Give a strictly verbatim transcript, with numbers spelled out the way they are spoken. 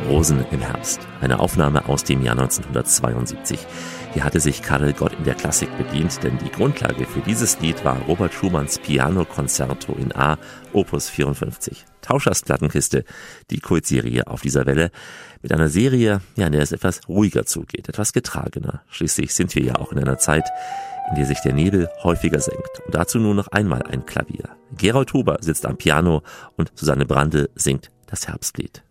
Rosen im Herbst, eine Aufnahme aus dem Jahr neunzehnhundertzweiundsiebzig. Hier hatte sich Karel Gott in der Klassik bedient, denn die Grundlage für dieses Lied war Robert Schumanns Piano-Konzerto in A, Opus vierundfünfzig. Tauschers Plattenkiste, die Kultserie auf dieser Welle, mit einer Serie, ja, in der es etwas ruhiger zugeht, etwas getragener. Schließlich sind wir ja auch in einer Zeit, in der sich der Nebel häufiger senkt. Und dazu nur noch einmal ein Klavier. Gerold Huber sitzt am Piano und Susanne Brandl singt das Herbstlied.